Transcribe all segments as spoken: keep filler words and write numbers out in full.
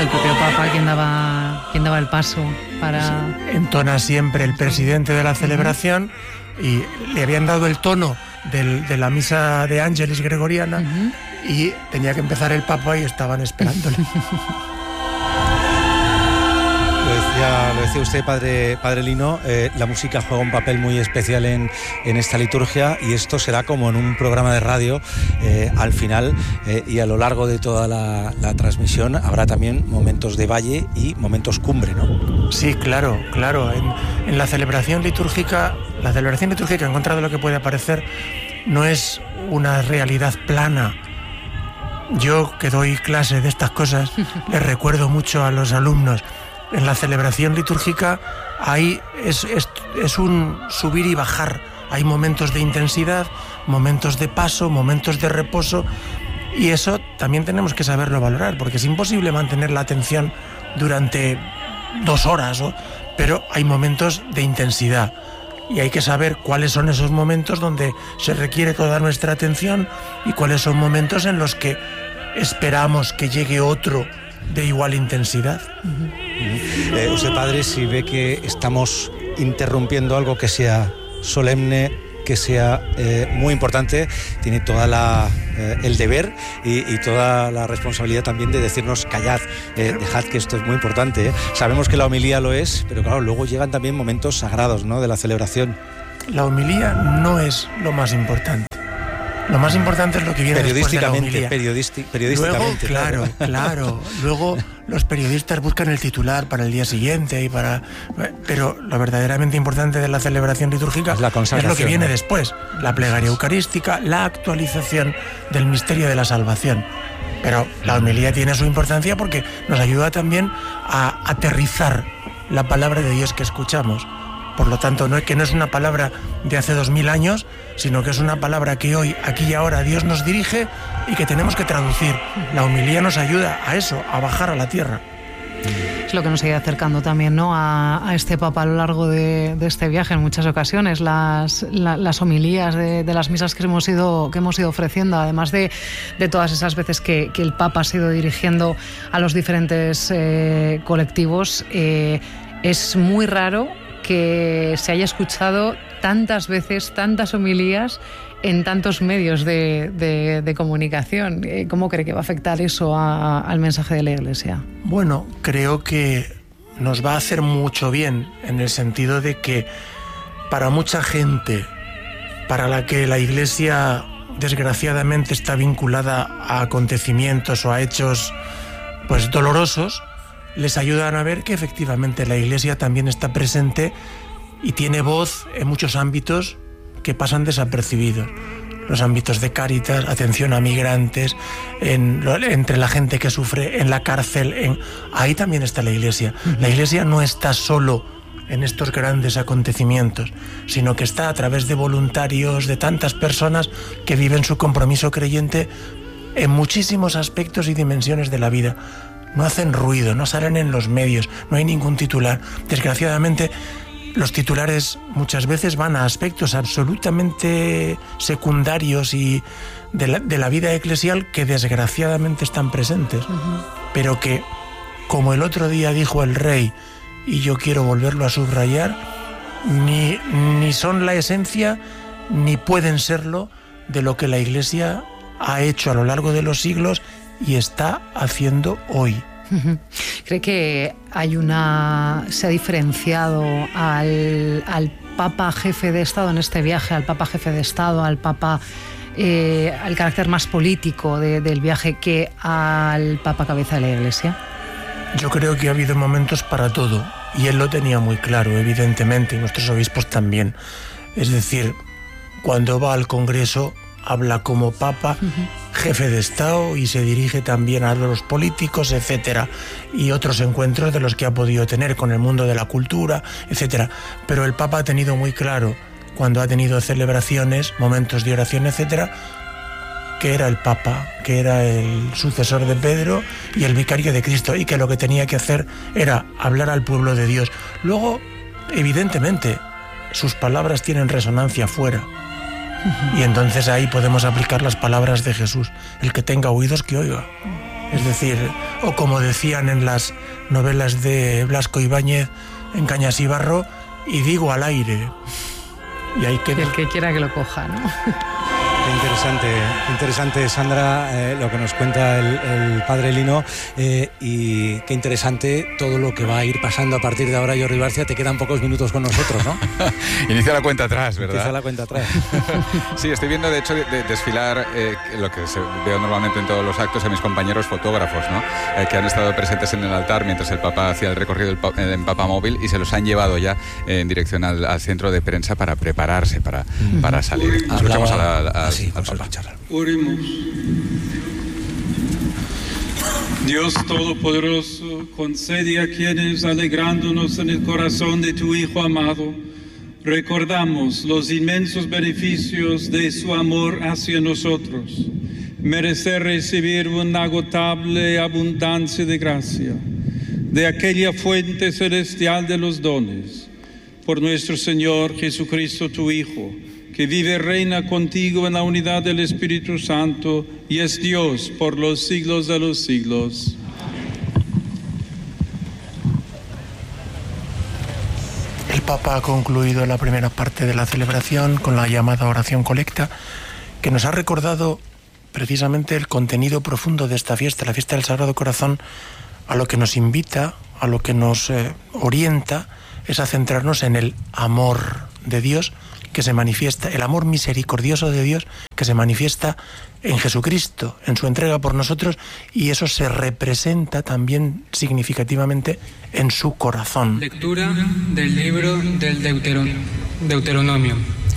El propio Papa quien daba, quien daba el paso para... Sí, entona siempre el presidente de la celebración y le habían dado el tono del, de la misa de Ángeles gregoriana uh-huh. y tenía que empezar el Papa y estaban esperándole. Ya lo decía usted, padre, padre Lino, eh, la música juega un papel muy especial en, en esta liturgia y esto será como en un programa de radio. Eh, al final eh, y a lo largo de toda la, la transmisión habrá también momentos de valle y momentos cumbre, ¿no? Sí, claro, claro. En, en la celebración litúrgica, la celebración litúrgica, en contra de lo que puede parecer, no es una realidad plana. Yo, que doy clase de estas cosas, les recuerdo mucho a los alumnos. En la celebración litúrgica hay, es, es, es un subir y bajar. Hay momentos de intensidad, momentos de paso, momentos de reposo, y eso también tenemos que saberlo valorar, porque es imposible mantener la atención durante dos horas, ¿no? Pero hay momentos de intensidad y hay que saber cuáles son esos momentos donde se requiere toda nuestra atención y cuáles son momentos en los que esperamos que llegue otro de igual intensidad. Uh-huh. Eh, usted, padre, si ve que estamos interrumpiendo algo que sea solemne, que sea eh, muy importante, tiene toda la eh, el deber y, y toda la responsabilidad también de decirnos callad, eh, dejad que esto es muy importante, ¿eh? Sabemos que la homilía lo es, pero claro, luego llegan también momentos sagrados, ¿no?, de la celebración. La homilía no es lo más importante. Lo más importante es lo que viene después de la homilía. Periodisti- periodísticamente. Luego, claro, claro. Luego los periodistas buscan el titular para el día siguiente y para... Pero lo verdaderamente importante de la celebración litúrgica es, la es lo que viene, ¿no?, después. La plegaria eucarística, la actualización del misterio de la salvación. Pero la homilía tiene su importancia porque nos ayuda también a aterrizar la palabra de Dios que escuchamos. Por lo tanto, no es que no es una palabra de hace dos mil años, sino que es una palabra que hoy, aquí y ahora, Dios nos dirige y que tenemos que traducir. La homilía nos ayuda a eso, a bajar a la tierra. Es lo que nos ha ido acercando también, ¿no?, a, a este Papa a lo largo de, de este viaje en muchas ocasiones, las, la, las homilías de, de las misas que hemos ido, que hemos ido ofreciendo, además de, de todas esas veces que, que el Papa se ha ido dirigiendo a los diferentes eh, colectivos. Eh, es muy raro que se haya escuchado tantas veces, tantas homilías en tantos medios de, de, de comunicación. ¿Cómo cree que va a afectar eso a, al mensaje de la Iglesia? Bueno, creo que nos va a hacer mucho bien, en el sentido de que para mucha gente, para la que la Iglesia desgraciadamente está vinculada a acontecimientos o a hechos pues dolorosos, les ayudan a ver que efectivamente la Iglesia también está presente y tiene voz en muchos ámbitos que pasan desapercibidos. Los ámbitos de Cáritas, atención a migrantes, en, entre la gente que sufre en la cárcel, en, ahí también está la Iglesia. Uh-huh. La Iglesia no está solo en estos grandes acontecimientos, sino que está a través de voluntarios, de tantas personas que viven su compromiso creyente en muchísimos aspectos y dimensiones de la vida. No hacen ruido, no salen en los medios, no hay ningún titular. Desgraciadamente, los titulares muchas veces van a aspectos absolutamente secundarios y de la, de la vida eclesial que desgraciadamente están presentes, uh-huh. pero que, como el otro día dijo el rey, y yo quiero volverlo a subrayar, ni, ni son la esencia, ni pueden serlo de lo que la Iglesia ha hecho a lo largo de los siglos y está haciendo hoy. ¿Cree que hay una se ha diferenciado al, al Papa jefe de Estado en este viaje, al Papa jefe de Estado, al Papa, eh, al carácter más político de, del viaje que al Papa cabeza de la Iglesia? Yo creo que ha habido momentos para todo y él lo tenía muy claro, evidentemente, y nuestros obispos también. Es decir, cuando va al Congreso habla como Papa, uh-huh. jefe de Estado, y se dirige también a los políticos, etcétera, y otros encuentros de los que ha podido tener con el mundo de la cultura, etcétera. Pero el Papa ha tenido muy claro, cuando ha tenido celebraciones, momentos de oración, etcétera, que era el Papa, que era el sucesor de Pedro y el vicario de Cristo, y que lo que tenía que hacer era hablar al pueblo de Dios. Luego, evidentemente, sus palabras tienen resonancia fuera. Y entonces ahí podemos aplicar las palabras de Jesús: el que tenga oídos que oiga. Es decir, o como decían en las novelas de Blasco Ibáñez, en Cañas y Barro, y digo al aire. Y hay que... El que quiera que lo coja, ¿no? Qué interesante, interesante, Sandra, eh, lo que nos cuenta el, el padre Lino, eh, y qué interesante todo lo que va a ir pasando a partir de ahora. Jordi Barcia, te quedan pocos minutos con nosotros, ¿no? Inicia la cuenta atrás, ¿verdad? Inicia la cuenta atrás. Sí, estoy viendo, de hecho, de, de desfilar eh, lo que se, veo normalmente en todos los actos a mis compañeros fotógrafos, ¿no? Eh, que han estado presentes en el altar mientras el Papa hacía el recorrido del, en Papamóvil, y se los han llevado ya eh, en dirección al, al centro de prensa para prepararse, para, mm. para salir. Escuchamos a la... A, Sí, al Papa. Oremos. Dios Todopoderoso, concede a quienes, alegrándonos en el corazón de tu Hijo amado, recordamos los inmensos beneficios de su amor hacia nosotros, merecer recibir una agotable abundancia de gracia de aquella fuente celestial de los dones, por nuestro Señor Jesucristo, tu Hijo, que vive y reina contigo en la unidad del Espíritu Santo y es Dios por los siglos de los siglos. El Papa ha concluido la primera parte de la celebración con la llamada oración colecta, que nos ha recordado precisamente el contenido profundo de esta fiesta, la fiesta del Sagrado Corazón. A lo que nos invita, a lo que nos eh, orienta, es a centrarnos en el amor de Dios que se manifiesta, el amor misericordioso de Dios que se manifiesta en Jesucristo, en su entrega por nosotros, y eso se representa también significativamente en su corazón. Lectura del libro del Deuteron- Deuteronomio.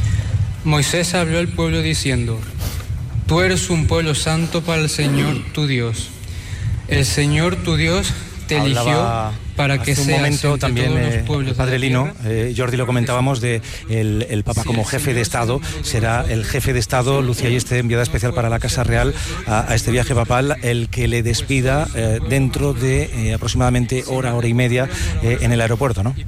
Moisés habló al pueblo diciendo: Tú eres un pueblo santo para el Señor tu Dios. El Señor tu Dios te eligió Hablaba para que hace un seas momento entre también todos los eh, pueblos el padre de la Lino, tierra. eh, Jordi, lo comentábamos de el, el Papa como jefe de Estado. Será el jefe de Estado, Lucía Ayeste, enviada especial para la Casa Real a, a este viaje papal, el que le despida eh, dentro de eh, aproximadamente hora, hora y media eh, en el aeropuerto, ¿no?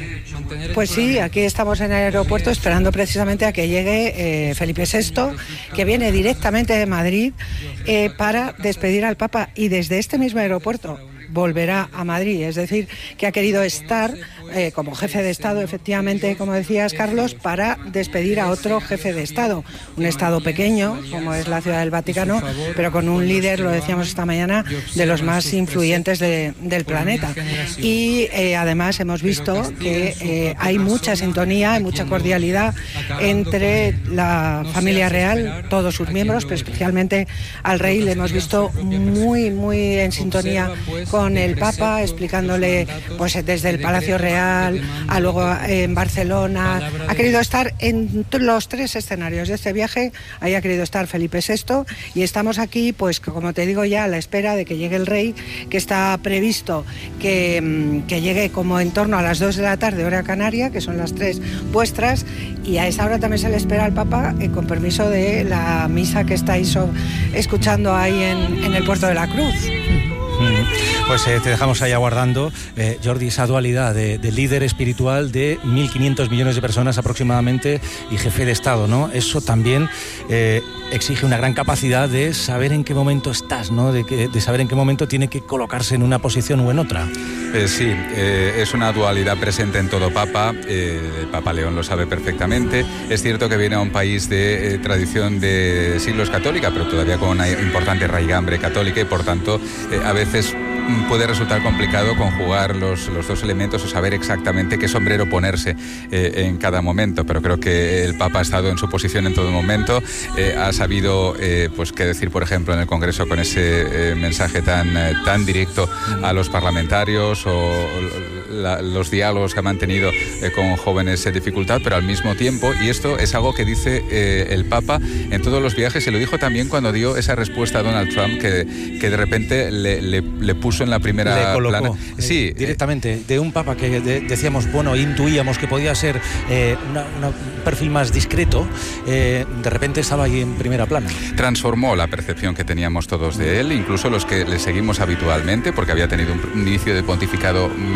Pues sí, aquí estamos en el aeropuerto esperando precisamente a que llegue eh, Felipe sexto, que viene directamente de Madrid eh, para despedir al Papa, y desde este mismo aeropuerto volverá a Madrid, es decir, que ha querido estar eh, como jefe de Estado, efectivamente, como decías, Carlos, para despedir a otro jefe de Estado, un Estado pequeño, como es la Ciudad del Vaticano, pero con un líder, lo decíamos esta mañana, de los más influyentes de, del planeta. Y eh, además hemos visto que eh, hay mucha sintonía, hay mucha cordialidad entre la familia real, todos sus miembros, pero especialmente al rey le hemos visto muy, muy en sintonía con el Papa, explicándole pues desde el Palacio Real a luego en Barcelona. Ha querido estar en los tres escenarios de este viaje. Ahí ha querido estar Felipe sexto, y estamos aquí, pues como te digo, ya a la espera de que llegue el rey, que está previsto que, que llegue como en torno a las dos de la tarde, hora canaria, que son las tres vuestras, y a esa hora también se le espera al Papa, eh, con permiso de la misa que estáis so, escuchando ahí en, en el Puerto de la Cruz. Pues eh, te dejamos ahí aguardando, eh, Jordi, esa dualidad de, de líder espiritual de mil quinientos millones de personas aproximadamente y jefe de Estado, ¿no? Eso también eh, exige una gran capacidad de saber en qué momento estás, ¿no? De, que, de saber en qué momento tiene que colocarse en una posición u en otra. Eh, sí, eh, es una dualidad presente en todo Papa. Eh, el Papa León lo sabe perfectamente. Es cierto que viene a un país de eh, tradición de siglos católica, pero todavía con una importante raigambre católica, y por tanto eh, a veces puede resultar complicado conjugar los, los dos elementos o saber exactamente qué sombrero ponerse eh, en cada momento, pero creo que el Papa ha estado en su posición en todo momento, eh, ha sabido eh, pues qué decir, por ejemplo, en el Congreso con ese eh, mensaje tan, eh, tan directo a los parlamentarios, o la, los diálogos que ha mantenido eh, con jóvenes en dificultad, pero al mismo tiempo, y esto es algo que dice eh, el Papa en todos los viajes, y lo dijo también cuando dio esa respuesta a Donald Trump, que, que de repente le, le, le puso en la primera Le colocó, plana. Sí, eh, directamente, de un Papa que de, decíamos, bueno, intuíamos que podía ser eh, una, una, un perfil más discreto, eh, de repente estaba ahí en primera plana. Transformó la percepción que teníamos todos de él, incluso los que le seguimos habitualmente, porque había tenido un, un inicio de pontificado más bien discreto,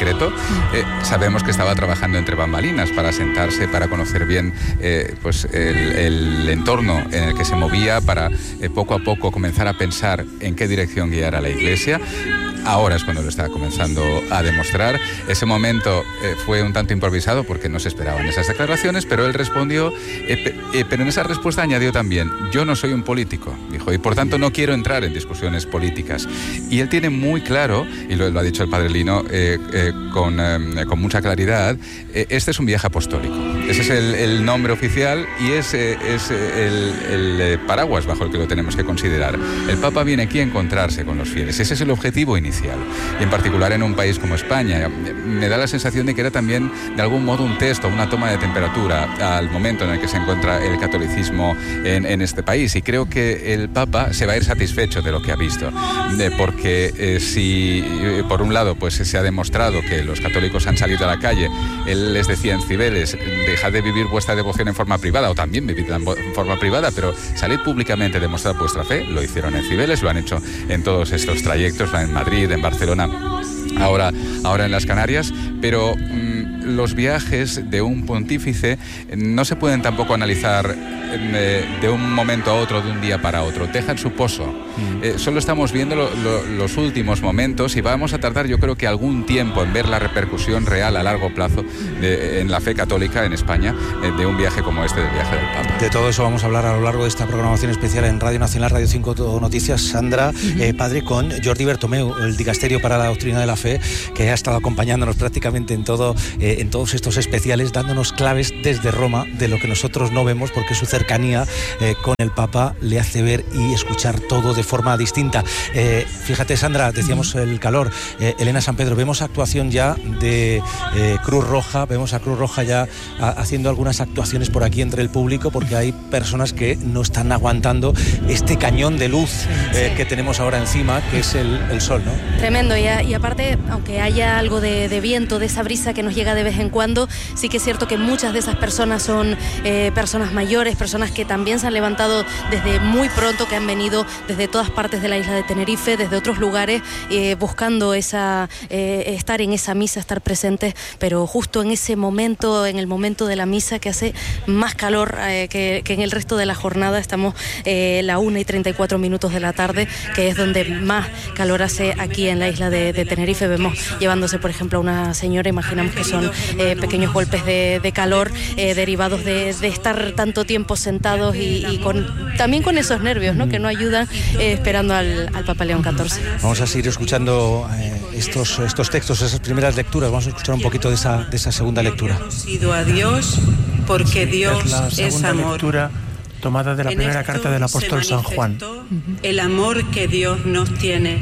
discreto. Eh, sabemos que estaba trabajando entre bambalinas para sentarse, para conocer bien eh, pues el, el entorno en el que se movía, para eh, poco a poco comenzar a pensar en qué dirección guiar a la Iglesia. Ahora es cuando lo está comenzando a demostrar. Ese momento eh, fue un tanto improvisado porque no se esperaban esas declaraciones, pero él respondió, eh, eh, pero en esa respuesta añadió también: yo no soy un político, dijo, y por tanto no quiero entrar en discusiones políticas. Y él tiene muy claro, y lo, lo ha dicho el padre Lino eh, eh, con, eh, con mucha claridad, eh, este es un viaje apostólico. Ese es el, el nombre oficial y ese es el, el, el paraguas bajo el que lo tenemos que considerar. El Papa viene aquí a encontrarse con los fieles. Ese es el objetivo inicial. Y en particular en un país como España, me da la sensación de que era también de algún modo un test o una toma de temperatura al momento en el que se encuentra el catolicismo en, en este país. Y creo que el Papa se va a ir satisfecho de lo que ha visto, de, porque eh, si eh, por un lado pues se ha demostrado que los católicos han salido a la calle, él les decía en Cibeles: dejad de vivir vuestra devoción en forma privada, o también vividla en forma privada, pero salid públicamente a demostrar vuestra fe. Lo hicieron en Cibeles, lo han hecho en todos estos trayectos, en Madrid, en Barcelona, ahora, ahora en las Canarias, pero mmm, los viajes de un pontífice no se pueden tampoco analizar eh, de un momento a otro, de un día para otro, dejan su pozo. Mm. Eh, solo estamos viendo lo, lo, los últimos momentos y vamos a tardar, yo creo que algún tiempo en ver la repercusión real a largo plazo de, en la fe católica en España eh, de un viaje como este, del viaje del Papa. De todo eso vamos a hablar a lo largo de esta programación especial en Radio Nacional, Radio cinco Noticias. Sandra, uh-huh. eh, padre, con Jordi Bertomeu, el dicasterio para la doctrina de la fe, que ha estado acompañándonos prácticamente en todo, eh, en todos estos especiales, dándonos claves desde Roma de lo que nosotros no vemos, porque su cercanía eh, con el Papa le hace ver y escuchar todo de forma distinta. Eh, fíjate, Sandra, decíamos el calor. Eh, Elena San Pedro, vemos actuación ya de eh, Cruz Roja, vemos a Cruz Roja ya a, haciendo algunas actuaciones por aquí entre el público, porque hay personas que no están aguantando este cañón de luz eh, sí. que tenemos ahora encima, que es el, el sol, ¿no? Tremendo, y, a, y aparte, aunque haya algo de, de viento, de esa brisa que nos llega de vez en cuando, sí que es cierto que muchas de esas personas son eh, personas mayores, personas que también se han levantado desde muy pronto, que han venido desde todas partes de la isla de Tenerife, desde otros lugares, eh, buscando esa, eh, estar en esa misa, estar presentes, pero justo en ese momento, en el momento de la misa, que hace más calor eh, que, que en el resto de la jornada. Estamos eh, la una y treinta y cuatro minutos de la tarde, que es donde más calor hace aquí en la isla de, de Tenerife. Vemos llevándose, por ejemplo, a una señora, imaginamos que son eh, pequeños golpes de, de calor eh, derivados de, de estar tanto tiempo sentados y, y con, también con esos nervios, ¿no?, que no ayudan, eh, esperando al, al Papa León catorce. Vamos a seguir escuchando eh, estos, estos textos, esas primeras lecturas. Vamos a escuchar un poquito de esa, de esa segunda lectura. Sido a Dios porque Dios es la es segunda amor. Lectura tomada de la en primera carta del apóstol San Juan. El amor que Dios nos tiene,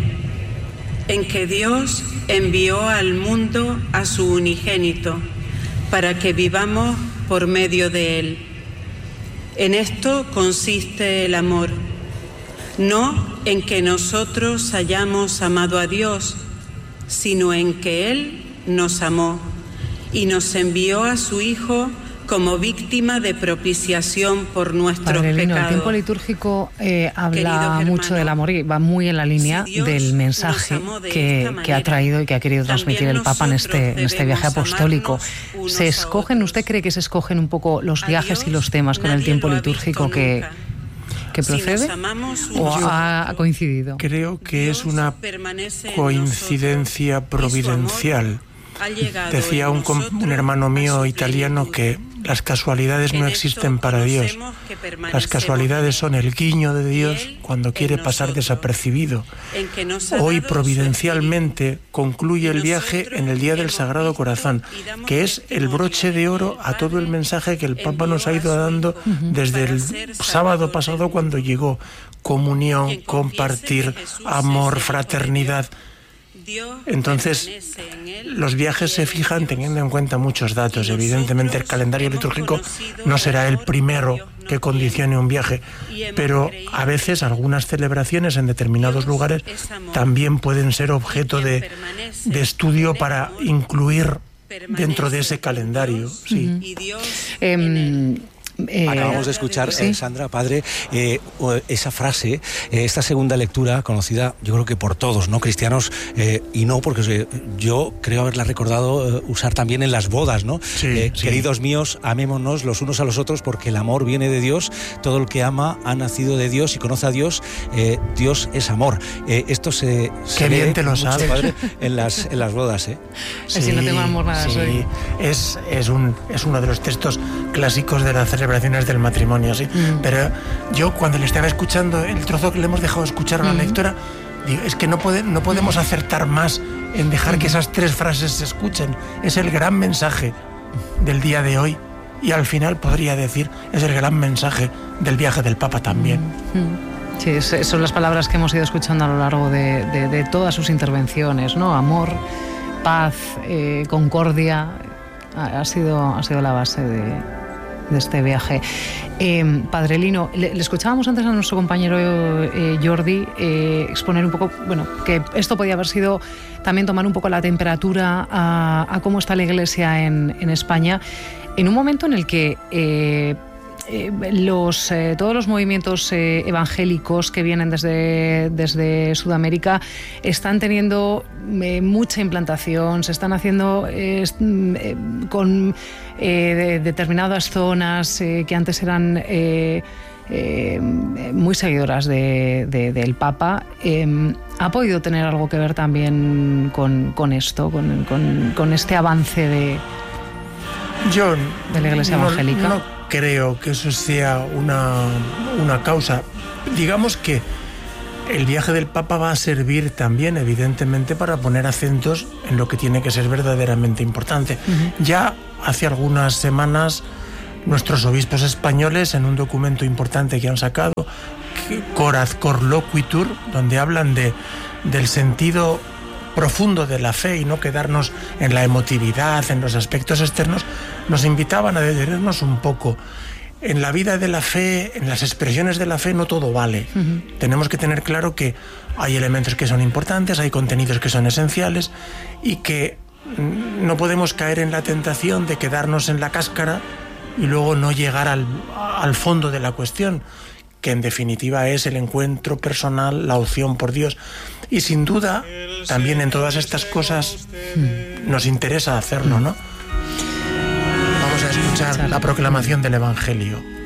en que Dios envió al mundo a su unigénito para que vivamos por medio de él. En esto consiste el amor, no en que nosotros hayamos amado a Dios, sino en que él nos amó y nos envió a su Hijo como víctima de propiciación por nuestros Padre Lino, pecados. el tiempo litúrgico eh, habla mucho del amor y va muy en la línea si del mensaje que, manera, que ha traído y que ha querido transmitir el Papa en este, en este viaje apostólico. ¿Se escogen, usted cree que se escogen un poco los viajes y los temas con el tiempo litúrgico que, que procede? Si amamos, ¿o ha coincidido? Creo que es una coincidencia providencial. Decía un, un hermano mío italiano que las casualidades no existen para Dios. Las casualidades son el guiño de Dios cuando quiere pasar desapercibido. Hoy providencialmente concluye el viaje en el Día del Sagrado Corazón, que es el broche de oro a todo el mensaje que el Papa nos ha ido dando desde el sábado pasado, cuando llegó: comunión, compartir, amor, fraternidad. Entonces, los viajes se fijan teniendo en cuenta muchos datos. Evidentemente, el calendario litúrgico no será el primero que condicione un viaje, pero a veces algunas celebraciones en determinados lugares también pueden ser objeto de, de estudio para incluir dentro de ese calendario. Sí. Uh-huh. eh, Eh, Acabamos de escuchar, ¿sí? eh, Sandra, padre, eh, esa frase, eh, esta segunda lectura conocida, yo creo que por todos, ¿no? Cristianos, eh, y no, porque eh, yo creo haberla recordado eh, usar también en las bodas, ¿no? Sí, eh, sí. Queridos míos, amémonos los unos a los otros, porque el amor viene de Dios. Todo el que ama ha nacido de Dios y conoce a Dios. Eh, Dios es amor. Eh, esto se, se Qué ve bien te lo mucho, sabes. padre, en las, en las bodas, ¿eh? Sí, si no tengo amor, nada sí. soy. Es, es, un, es uno de los textos clásicos de las celebraciones del matrimonio, sí. Mm. Pero yo, cuando le estaba escuchando el trozo que le hemos dejado escuchar a la Mm. lectora, digo, es que no, puede, no podemos acertar más en dejar que esas tres frases se escuchen. Es el gran mensaje del día de hoy, y al final podría decir, es el gran mensaje del viaje del Papa también. Mm. Sí, es- son las palabras que hemos ido escuchando a lo largo de, de- de todas sus intervenciones, ¿no? Amor, paz, eh, concordia, ha, ha sido, ha sido la base de, de este viaje. Eh, Padre Lino, le, le escuchábamos antes a nuestro compañero eh, Jordi eh, exponer un poco, bueno, que esto podía haber sido también tomar un poco la temperatura a, a cómo está la Iglesia en, en España, en un momento en el que eh, eh, los, eh, todos los movimientos eh, evangélicos que vienen desde, desde Sudamérica están teniendo eh, mucha implantación, se están haciendo eh, est- eh, con eh, de- determinadas zonas eh, que antes eran eh, eh, muy seguidoras de, de- del Papa. Eh, ¿Ha podido tener algo que ver también con, con esto, con, con- con este avance de, Yo de la Iglesia no- evangélica? no creo que eso sea una, una causa. Digamos que el viaje del Papa va a servir también, evidentemente, para poner acentos en lo que tiene que ser verdaderamente importante. Ujú. Ya hace algunas semanas, nuestros obispos españoles, en un documento importante que han sacado, que- Coraz Cor Loquitur, donde hablan de, del sentido profundo de la fe y no quedarnos en la emotividad, en los aspectos externos, nos invitaban a detenernos un poco. En la vida de la fe, en las expresiones de la fe, no todo vale. Ujú. Tenemos que tener claro que hay elementos que son importantes, hay contenidos que son esenciales, y que mm, no podemos caer en la tentación de quedarnos en la cáscara y luego no llegar al, al fondo de la cuestión, que en definitiva es el encuentro personal, la opción por Dios. Y sin duda, también en todas estas cosas nos interesa hacerlo, ¿no? Vamos a escuchar la proclamación del Evangelio.